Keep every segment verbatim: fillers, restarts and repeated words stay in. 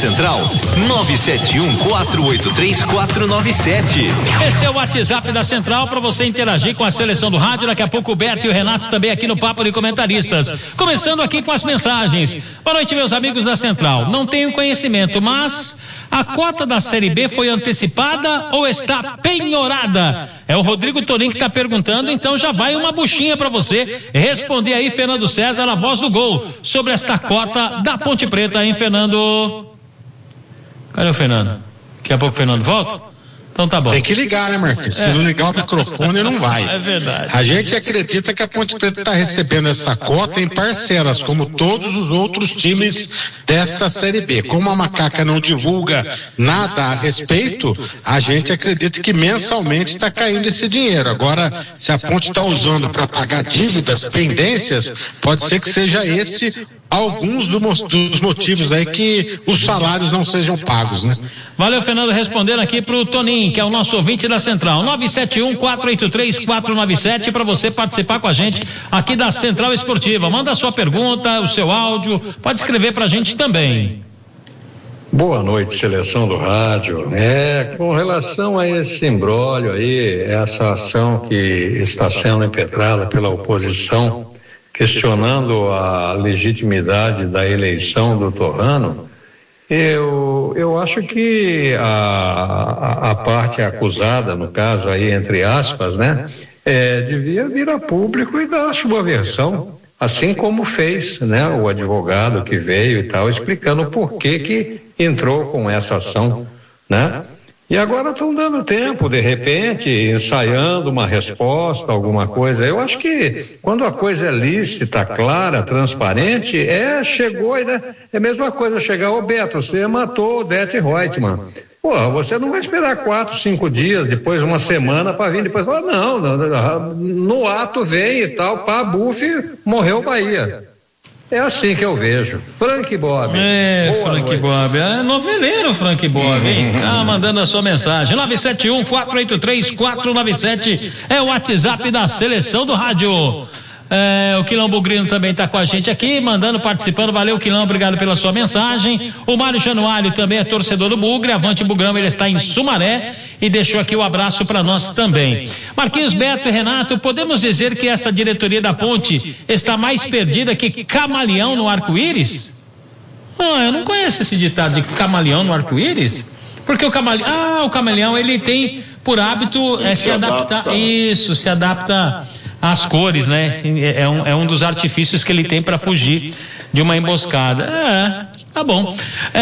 Central, nove sete um, quatro oito três, quatro nove sete. Esse é o WhatsApp da Central para você interagir com a seleção do rádio. Daqui a pouco o Beto e o Renato também aqui no Papo de Comentaristas. Começando aqui com as mensagens. Boa noite, meus amigos da Central. Não tenho conhecimento, mas a cota da Série B foi antecipada ou está penhorada? É o Rodrigo Torim que está perguntando, então já vai uma buchinha para você responder aí, Fernando César, a voz do gol, sobre esta cota da Ponte Preta, hein, Fernando? Cadê o Fernando? Daqui a pouco o Fernando volta? Então tá bom. Tem que ligar, né, Marquinhos? Se é. não ligar o microfone, não vai. É verdade. A gente acredita que a Ponte Preta está recebendo essa cota em parcelas, como todos os outros times desta Série B. Como a Macaca não divulga nada a respeito, a gente acredita que mensalmente está caindo esse dinheiro. Agora, se a Ponte está usando para pagar dívidas, pendências, pode ser que seja esse alguns do, dos motivos aí que os salários não sejam pagos, né? Valeu, Fernando, respondendo aqui pro Toninho, que é o nosso ouvinte da Central. nove sete um, quatro oito três, quatro nove sete para você participar com a gente aqui da Central Esportiva. Manda a sua pergunta, o seu áudio, pode escrever pra gente também. Boa noite, seleção do rádio. É, com relação a esse imbróglio aí, essa ação que está sendo impetrada pela oposição, questionando a legitimidade da eleição do Torrano, eu, eu acho que a, a, a parte acusada, no caso aí, entre aspas, né, é, devia vir a público e dar a sua versão, assim como fez, né, o advogado que veio e tal, explicando por que que entrou com essa ação, né? E agora estão dando tempo, de repente, ensaiando uma resposta, alguma coisa. Eu acho que quando a coisa é lícita, clara, transparente, é, chegou, né? É a mesma coisa chegar, ô Beto, você matou o Dete Reutemann. Pô, você não vai esperar quatro, cinco dias, depois uma semana para vir, depois falar, não, não, no ato vem e tal, pá, buf, morreu o Bahia. É assim que eu vejo. Frank Bob. É, Boa Frank noite. Bob. É noveleiro, Frank Bob, hein? Tá mandando a sua mensagem. nove sete um, quatro oito três, quatro nove sete é o WhatsApp da seleção do rádio. É, o Quilão Bugrino também está com a gente aqui, mandando, participando. Valeu, Quilão, obrigado pela sua mensagem. O Mário Januário também é torcedor do Bugre. Avante Bugrão, ele está em Sumaré e deixou aqui o abraço para nós também. Marquinhos, Beto e Renato, podemos dizer que essa diretoria da Ponte está mais perdida que camaleão no arco-íris? Ah, eu não conheço esse ditado de camaleão no arco-íris, porque o camaleão, ah, o camaleão ele tem por hábito é, se adaptar, isso, se adapta as cores, né? É um, é um dos artifícios que ele tem para fugir de uma emboscada. É, tá bom.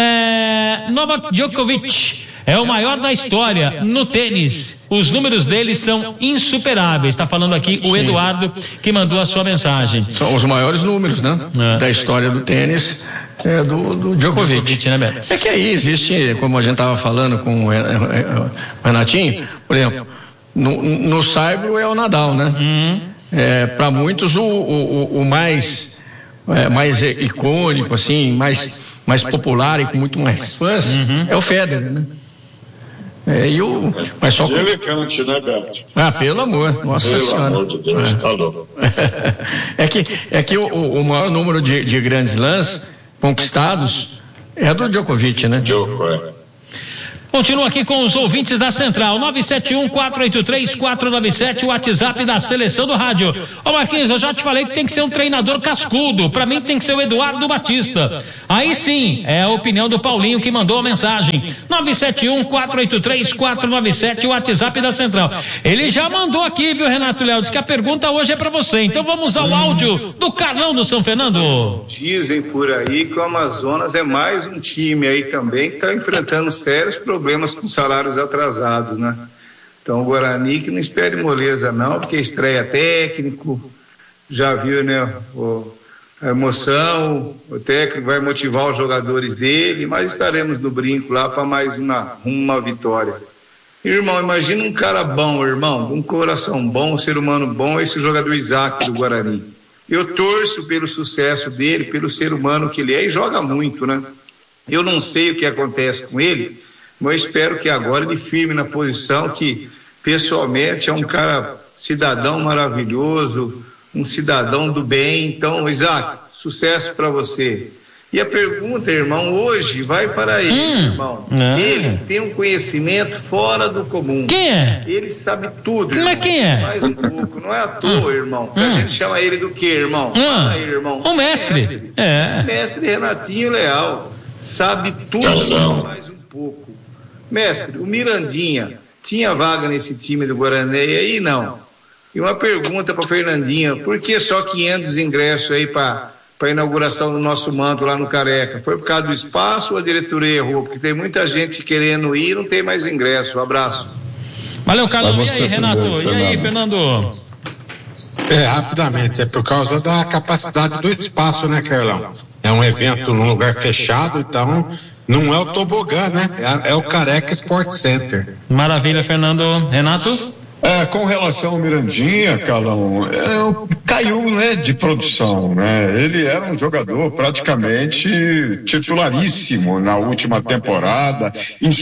É, Novak Djokovic é o maior da história no tênis. Os números dele são insuperáveis. Está falando aqui o Eduardo, que mandou a sua mensagem. São os maiores números, né? É. Da história do tênis. É, do, do Djokovic. Djokovic, né, Beto? É que aí existe, como a gente estava falando com o Renatinho, por exemplo, no, no saibro é o Nadal, né? Uhum. É, para muitos o, o, o mais, é, mais icônico, assim, mais, mais popular e com muito mais fãs, uhum. é o Federer, né? É, e o, mas só com... Elegante, né, Beto? Ah, pelo amor, nossa pelo senhora. Pelo amor de Deus, é. Tá louco. É que, é que o, o maior número de, de grandes lãs conquistados é do Djokovic, né? Djokovic, é. Continua aqui com os ouvintes da Central, nove sete um, quatro oito três, quatro nove sete, o WhatsApp da seleção do rádio. Ô Marquinhos, eu já te falei que tem que ser um treinador cascudo, pra mim tem que ser o Eduardo Batista. Aí sim, é a opinião do Paulinho que mandou a mensagem, nove sete um, quatro oito três, quatro nove sete, o WhatsApp da Central. Ele já mandou aqui, viu, Renato Léo, diz que a pergunta hoje é pra você, então vamos ao áudio do Carlão do São Fernando. Dizem por aí que o Amazonas é mais um time aí também que tá enfrentando sérios problemas problemas com salários atrasados, né? Então o Guarani que não espere moleza não, porque estreia técnico, já viu, né, o, a emoção, o técnico vai motivar os jogadores dele, mas estaremos no brinco lá para mais uma, uma vitória. Irmão, imagina um cara bom, irmão, um coração bom, um ser humano bom, esse jogador Isaac do Guarani. Eu torço pelo sucesso dele, pelo ser humano que ele é e joga muito, né? Eu não sei o que acontece com ele, mas eu espero que agora ele firme na posição que, pessoalmente, é um cara, cidadão maravilhoso, um cidadão do bem. Então, Isaac, sucesso para você. E a pergunta, irmão, hoje vai para ele, hum, irmão. É. Ele tem um conhecimento fora do comum. Quem é? Ele sabe tudo, irmão. Mas quem é? Mais um pouco, não é à toa, hum. irmão. Hum. A gente chama ele do quê, irmão? Hum. Fala aí, irmão. O mestre. mestre. É. Mestre Renatinho Leal. Sabe tudo, mais um pouco. Mestre, o Mirandinha tinha vaga nesse time do Guarani aí? Não. E uma pergunta para Fernandinha, por que só quinhentos ingressos aí para a inauguração do nosso manto lá no Careca? Foi por causa do espaço ou a diretoria errou? Porque tem muita gente querendo ir e não tem mais ingresso. Um abraço. Valeu, Carlão. E aí, Renato? Primeiro, e aí, Fernando? É, rapidamente, é por causa da capacidade do espaço, né, Carlão? É um evento num lugar fechado, então não é o tobogã, né? É, é o Careca Sport Center. Maravilha, Fernando. Renato? É, com relação ao Mirandinha, Carlão, é, caiu, né, de produção, né? Ele era um jogador praticamente titularíssimo na última temporada,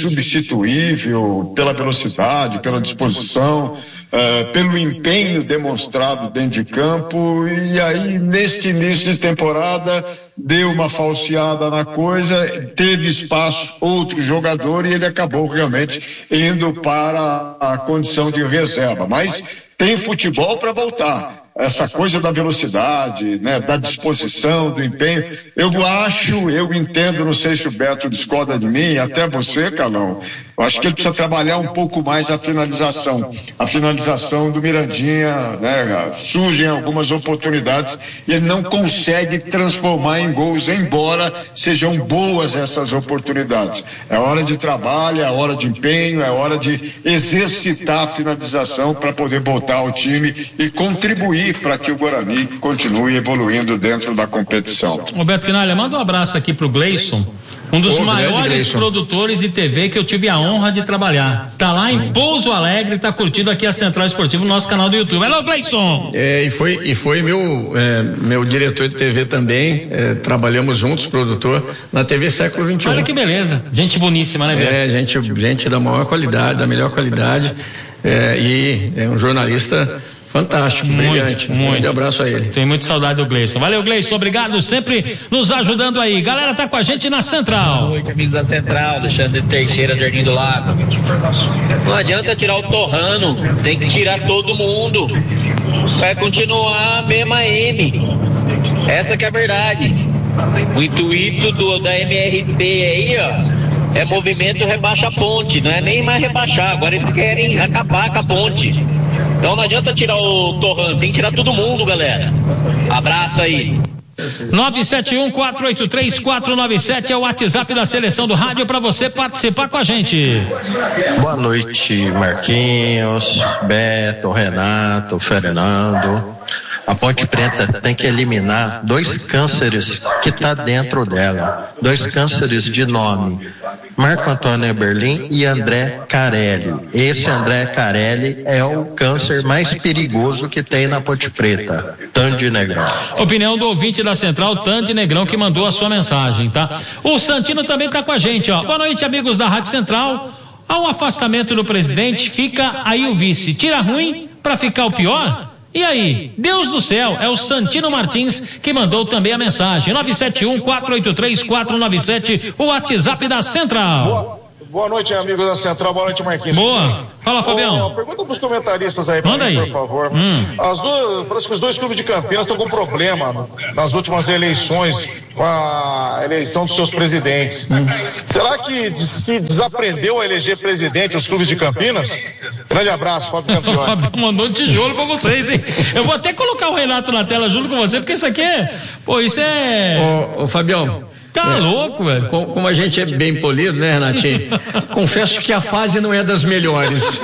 insubstituível pela velocidade, pela disposição, é, pelo empenho demonstrado dentro de campo, e aí neste início de temporada deu uma falseada na coisa, teve espaço outro jogador e ele acabou realmente indo para a condição de reserva, mas tem futebol para voltar. Essa coisa da velocidade, né, da disposição, do empenho, eu acho, eu entendo, não sei se o Beto discorda de mim, até você, Carlão, eu acho que ele precisa trabalhar um pouco mais a finalização, a finalização do Mirandinha, né, surgem algumas oportunidades e ele não consegue transformar em gols, embora sejam boas essas oportunidades. É hora de trabalho, é hora de empenho, é hora de exercitar a finalização para poder botar o time e contribuir para que o Guarani continue evoluindo dentro da competição. Roberto Quinalha, manda um abraço aqui pro Gleison, um dos Ô, maiores produtores de T V que eu tive a honra de trabalhar. Tá lá em Pouso Alegre, tá curtindo aqui a Central Esportiva no nosso canal do YouTube. Alô, Gleison! É, e foi, e foi meu, é, meu diretor de T V também, é, trabalhamos juntos, produtor, na T V Século vinte e um. Olha que beleza, gente boníssima, né, Beto? É, gente, gente da maior qualidade, da melhor qualidade, é, e é um jornalista fantástico, muito, brilhante. Muito. Um grande abraço a ele. Tem muita saudade do Gleison. Valeu, Gleison. Obrigado, sempre nos ajudando aí. Galera, tá com a gente na Central. Boa noite, amigos da Central. Alexandre Teixeira, Jardim do Lago. Não adianta tirar o Torrano, tem que tirar todo mundo. Vai continuar a mesma M. Essa que é a verdade. O intuito do, da M R P aí, ó, é movimento rebaixa a ponte. Não é nem mais rebaixar. Agora eles querem acabar com a ponte. Então não adianta tirar o Torrano, tem que tirar todo mundo, galera. Abraço aí. nove sete um, quatro oito três, quatro nove sete é o WhatsApp da Seleção do Rádio para você participar com a gente. Boa noite, Marquinhos, Beto, Renato, Fernando. A Ponte Preta tem que eliminar dois cânceres que está dentro dela, dois cânceres de nome, Marco Antônio Eberlin e André Carelli. Esse André Carelli é o câncer mais perigoso que tem na Ponte Preta, Tandy Negrão. Opinião do ouvinte da Central, Tandy Negrão, que mandou a sua mensagem, tá? O Santino também está com a gente, ó. Boa noite, amigos da Rádio Central. Ao afastamento do presidente, fica aí o vice. Tira ruim para ficar o pior? E aí, Deus do céu, é o Santino Martins que mandou também a mensagem. nove sete um, quatro oito três, quatro nove sete, o WhatsApp da Central. Boa, boa noite, amigos da Central. Boa noite, Marquinhos. Boa. Fala, Fabião. Oh, pergunta para os comentaristas aí, pra Manda mim, aí. por favor. Hum. As duas, parece que os dois clubes de Campinas estão com problema nas últimas eleições com a eleição dos seus presidentes. Hum. Será que se desaprendeu a eleger presidente os clubes de Campinas? Grande abraço, Fábio Campione. O Fábio mandou um tijolo pra vocês, hein? Eu vou até colocar o Renato na tela junto com você, porque isso aqui é... Pô, isso é... Ô, ô Fabião... Tá é, louco, velho. Com, como a gente é bem polido, né, Renatinho? Confesso que a fase não é das melhores.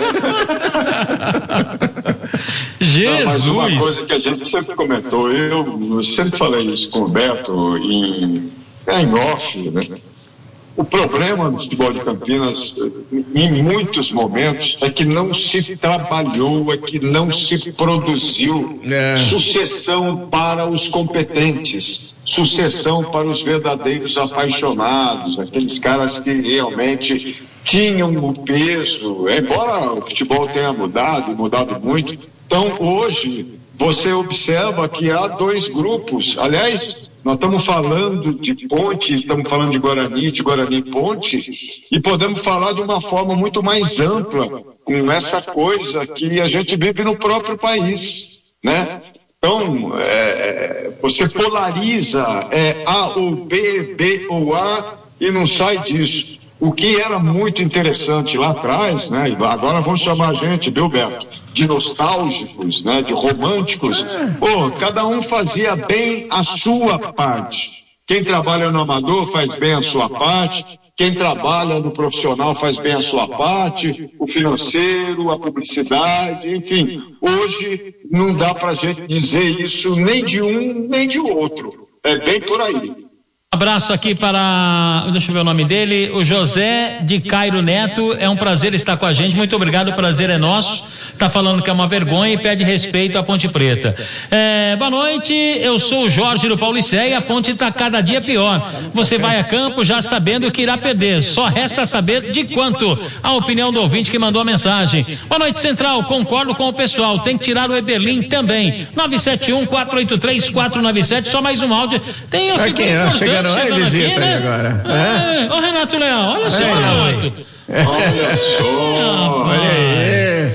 Jesus! Não, mas uma coisa que a gente sempre comentou, eu sempre falei isso com o Beto em, em off, né? O problema do futebol de Campinas, em muitos momentos, é que não se trabalhou, é que não se produziu é. sucessão para os competentes, sucessão para os verdadeiros apaixonados, aqueles caras que realmente tinham o peso, embora o futebol tenha mudado, mudado muito. Então, hoje, você observa que há dois grupos, aliás, Nós estamos falando de Ponte, estamos falando de Guarani, de Guarani Ponte, e podemos falar de uma forma muito mais ampla, com essa coisa que a gente vive no próprio país, né? Então, é, você polariza é, A ou B, B ou A, e não sai disso. O que era muito interessante lá atrás, né? Agora vamos chamar a gente, viu, Beto? De nostálgicos, né? De românticos. Pô, cada um fazia bem a sua parte. Quem trabalha no amador faz bem a sua parte. Quem trabalha no profissional faz bem a sua parte. O financeiro, a publicidade, enfim. Hoje não dá pra gente dizer isso nem de um, nem de outro. É bem por aí. Abraço aqui para, deixa eu ver o nome dele, o José de Cairo Neto. É um prazer estar com a gente, muito obrigado, o prazer é nosso. Tá falando que é uma vergonha e pede respeito à Ponte Preta. É, boa noite, eu sou o Jorge do Paulicéia e a Ponte está cada dia pior. Você vai a campo já sabendo que irá perder, só resta saber de quanto. A opinião do ouvinte que mandou a mensagem. Boa noite, Central, concordo com o pessoal, tem que tirar o Eberlin também. nove sete um, quatro oito três, quatro nove sete, só mais um áudio. Tem uma figura importante. Não é visita aqui, né? Agora. É. Ô, Renato Leão, olha só, Renato. Olha só, olha aí.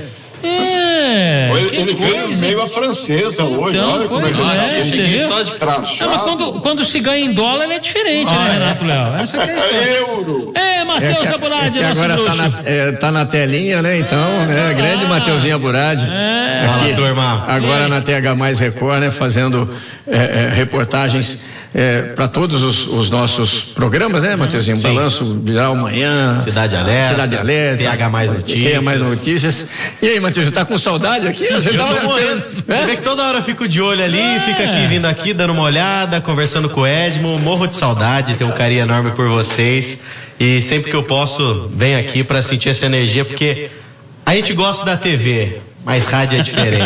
É, ele veio meio a francesa hoje, então, olha como é que é, você viu? Só de trajado. Mas quando, quando se ganha em dólar é diferente, ah, né, Renato Leão? Essa que é a história. É euro. É, Matheus é Aburadi, é nosso agora bruxo. Tá na, é, tá na telinha, né, então, né, grande ah, Mateuzinho Aburadi. É. Aqui, turma. Agora na T H Mais Record, né, fazendo é, é, reportagens é, para todos os, os nossos programas, né, Mateuzinho? Sim. Balanço Viral Manhã, Cidade Alerta, Cidade Alerta, T H Mais Notícias. T H Mais Notícias. E aí, Matheus, tá com saudade aqui? Você eu tá tô morrendo. É? Você vê que toda hora eu fico de olho ali, é. fica aqui, vindo aqui, dando uma olhada, conversando com o Edmo, morro de saudade, tenho um carinho enorme por vocês. E sempre que eu posso, venho aqui para sentir essa energia, porque a gente gosta da T V, mas rádio é diferente.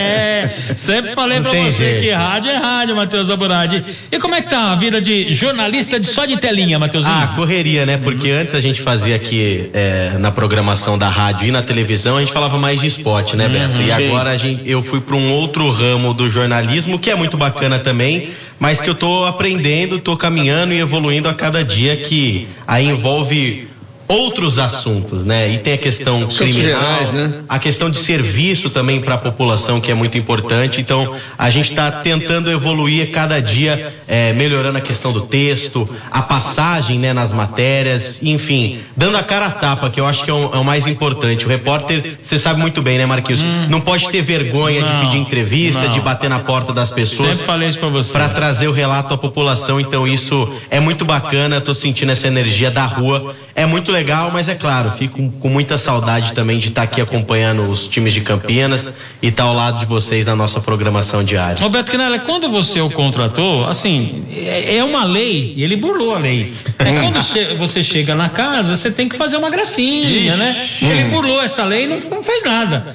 É, sempre falei para você jeito. que rádio é rádio, Matheus Aburadi. E como é que tá a vida de jornalista de só de telinha, Matheusinho? Ah, correria, né? Porque antes a gente fazia aqui é, na programação da rádio e na televisão, a gente falava mais de esporte, né, Beto? Uhum, e sim. agora a gente, eu fui para um outro ramo do jornalismo, que é muito bacana também, mas que eu tô aprendendo, tô caminhando e evoluindo a cada dia, que aí envolve outros assuntos, né? E tem a questão criminal, gerais, né? A questão de serviço também para a população, que é muito importante. Então, a gente está tentando evoluir cada dia, é, melhorando a questão do texto, a passagem, né, nas matérias, enfim, dando a cara a tapa, que eu acho que é o, é o mais importante. O repórter, você sabe muito bem, né, Marquinhos? Hum. Não pode ter vergonha não, de pedir entrevista, não. de bater na porta das pessoas. Sempre falei isso para você. Para trazer o relato à população. Então, isso é muito bacana. Estou sentindo essa energia da rua. É muito legal, mas é claro, fico com muita saudade também de estar aqui acompanhando os times de Campinas e estar ao lado de vocês na nossa programação diária. Roberto Quinella, quando você o contratou, assim, é, é uma lei, e ele burlou a lei. É quando che- você chega na casa, você tem que fazer uma gracinha, né? Ele burlou essa lei e não, não fez nada.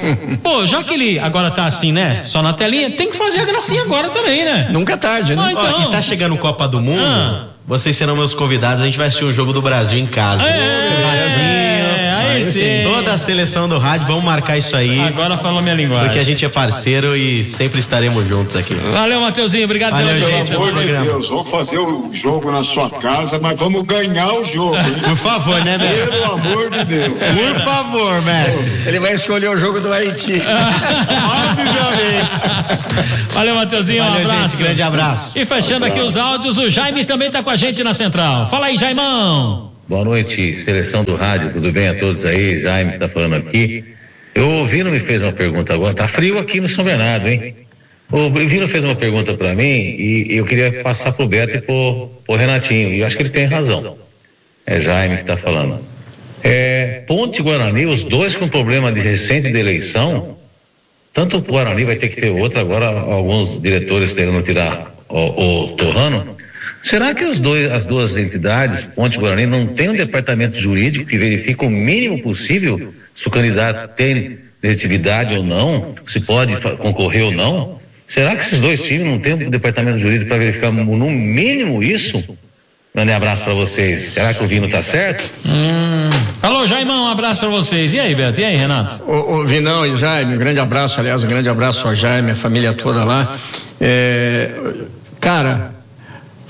Pô, já que ele agora tá assim, né? Só na telinha, tem que fazer a gracinha agora também, né? Nunca é tarde, né? Ah, então... Ó, e tá chegando Copa do Mundo... Ah. Vocês serão meus convidados, a gente vai assistir um jogo do Brasil em casa. É, é, aí sim. Toda a seleção do rádio, vamos marcar isso aí. Agora falou minha linguagem. Porque a gente é parceiro e sempre estaremos juntos aqui. Valeu, Matheusinho, obrigado Valeu, pela gente. Pelo amor de Deus, vamos fazer o jogo na sua casa, mas vamos ganhar o jogo. Hein? Por favor, né, Beto? Pelo amor de Deus. Por favor, mestre. Ele vai escolher o jogo do Haiti. Obviamente. Valeu, Matheusinho, um Valeu, abraço. Gente, grande abraço. E fechando um abraço. aqui os áudios, o Jaime também tá com a gente na central. Fala aí, Jaimão. Boa noite, seleção do rádio, tudo bem a todos aí? Jaime está falando aqui. O Vino me fez uma pergunta agora, tá frio aqui no São Bernardo, hein? O Vino fez uma pergunta para mim e eu queria passar pro Beto e pro, pro Renatinho, e eu acho que ele tem razão. É Jaime que está falando. É, Ponte e Guarani, os dois com problema de recente de eleição, tanto o Guarani vai ter que ter outro, agora alguns diretores querendo tirar o, o Torrano. Será que os dois, as duas entidades, Ponte e Guarani, não tem um departamento jurídico que verifica o mínimo possível se o candidato tem legitimidade ou não, se pode concorrer ou não? Será que esses dois times não têm um departamento jurídico para verificar no mínimo isso? Grande abraço para vocês. Será que o Vino tá certo? Hum. Alô, Jaimão, um abraço para vocês. E aí, Beto? E aí, Renato? O, o Vinão e Jaime, um grande abraço, aliás, um grande abraço ao Jaime, a família toda lá. É, cara,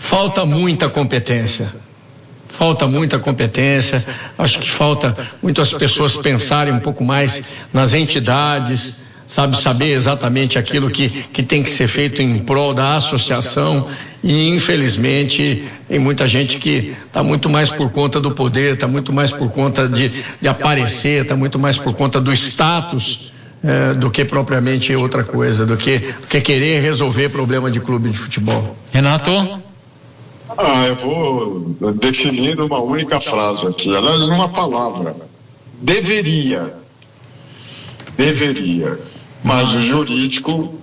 falta muita competência. Falta muita competência, acho que falta muito as pessoas pensarem um pouco mais nas entidades, sabe, saber exatamente aquilo que, que tem que ser feito em prol da associação, e infelizmente tem muita gente que está muito mais por conta do poder, está muito mais por conta de, de aparecer, está muito mais por conta do status, é, do que propriamente outra coisa, do que, do que querer resolver problema de clube de futebol. Renato? Ah, eu vou definir uma única frase aqui, aliás, uma palavra. Deveria. Deveria. Mas o jurídico...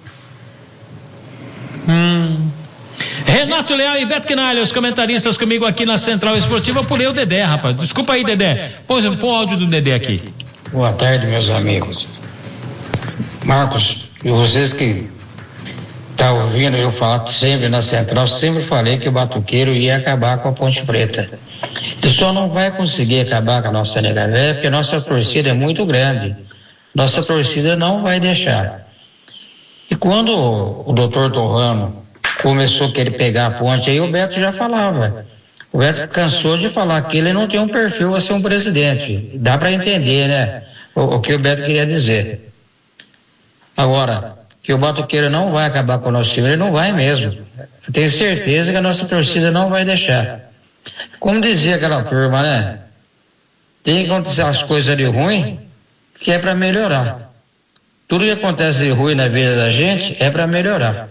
Hum. Renato Leal e Beto Quinalha, os comentaristas comigo aqui na Central Esportiva. Eu pulei o Dedé, rapaz. Desculpa aí, Dedé. Põe, põe o áudio do Dedé aqui. Boa tarde, meus amigos. Marcos, e vocês que tá ouvindo eu falar sempre na Central, sempre falei que o Batuqueiro ia acabar com a Ponte Preta. Ele só não vai conseguir acabar com a nossa Nega Véia porque a nossa torcida é muito grande. Nossa torcida não vai deixar. E quando o doutor Torrano começou a querer pegar a ponte, aí o Beto já falava. O Beto cansou de falar que ele não tem um perfil a ser um presidente. Dá para entender, né? O, o que o Beto queria dizer. Agora, que o Batuqueiro não vai acabar com o nosso time, ele não vai mesmo. Eu tenho certeza que a nossa torcida não vai deixar. Como dizia aquela turma, né? Tem que acontecer as coisas de ruim que é para melhorar. Tudo que acontece de ruim na vida da gente é para melhorar.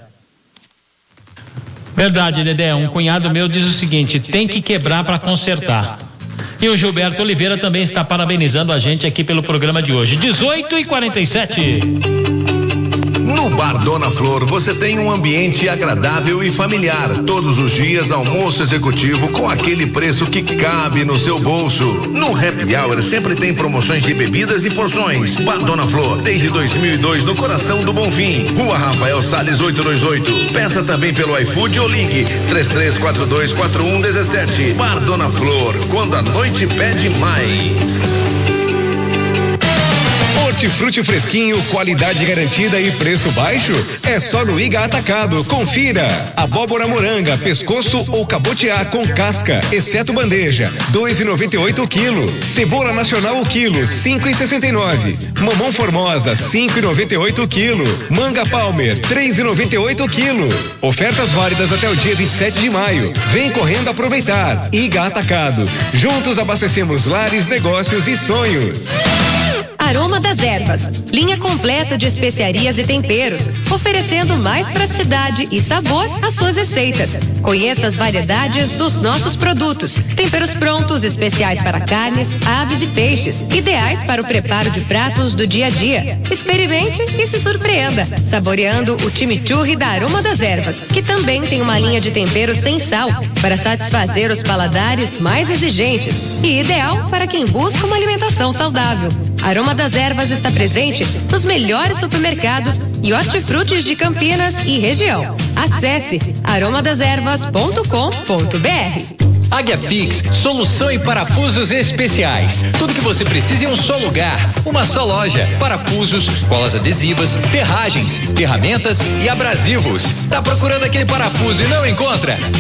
Verdade, Dedé. Um cunhado meu diz o seguinte: tem que quebrar para consertar. E o Gilberto Oliveira também está parabenizando a gente aqui pelo programa de hoje. dezoito e quarenta e sete. No Bar Dona Flor você tem um ambiente agradável e familiar. Todos os dias almoço executivo com aquele preço que cabe no seu bolso. No Happy Hour sempre tem promoções de bebidas e porções. Bar Dona Flor, desde dois mil e dois no coração do Bonfim. Rua Rafael Salles oitocentos e vinte e oito. Peça também pelo iFood ou ligue três três quatro dois quatro um um sete. Bar Dona Flor, quando a noite pede mais. Hortifruti fresquinho, qualidade garantida e preço baixo? É só no Iga Atacado. Confira. Abóbora moranga, pescoço ou cabotiá com casca, exceto bandeja, dois e noventa e oito o quilo. Cebola nacional o quilo, cinco e sessenta e nove. Mamão formosa, cinco e noventa e oito o quilo. Manga Palmer, três e noventa e oito o quilo. Ofertas válidas até o dia vinte e sete de maio. Vem correndo aproveitar. Iga Atacado. Juntos abastecemos lares, negócios e sonhos. Aroma das Ervas, linha completa de especiarias e temperos, oferecendo mais praticidade e sabor às suas receitas. Conheça as variedades dos nossos produtos. Temperos prontos, especiais para carnes, aves e peixes, ideais para o preparo de pratos do dia a dia. Experimente e se surpreenda, saboreando o chimichurri da Aroma das Ervas, que também tem uma linha de temperos sem sal, para satisfazer os paladares mais exigentes e ideal para quem busca uma alimentação saudável. Aroma das Ervas está presente nos melhores supermercados e hortifrutis de Campinas e região. Acesse aroma das ervas ponto com ponto br. Águia Fix, solução em parafusos especiais. Tudo que você precisa em um só lugar, uma só loja. Parafusos, colas adesivas, ferragens, ferramentas e abrasivos. Tá procurando aquele parafuso e não encontra?